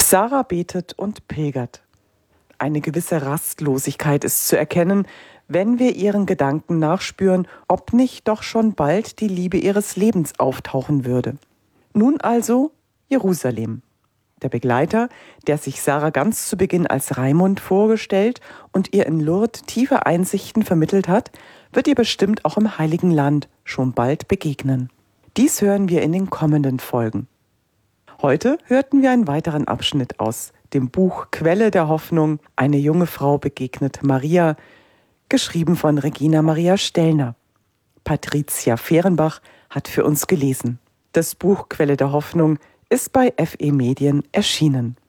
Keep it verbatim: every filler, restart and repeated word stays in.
Sarah betet und pilgert. Eine gewisse Rastlosigkeit ist zu erkennen, wenn wir ihren Gedanken nachspüren, ob nicht doch schon bald die Liebe ihres Lebens auftauchen würde. Nun also Jerusalem. Der Begleiter, der sich Sarah ganz zu Beginn als Raimund vorgestellt und ihr in Lourdes tiefe Einsichten vermittelt hat, wird ihr bestimmt auch im Heiligen Land schon bald begegnen. Dies hören wir in den kommenden Folgen. Heute hörten wir einen weiteren Abschnitt aus dem Buch Quelle der Hoffnung. Eine junge Frau begegnet Maria, geschrieben von Regina Maria Stellner. Patricia Fehrenbach hat für uns gelesen. Das Buch Quelle der Hoffnung ist bei F E Medien erschienen.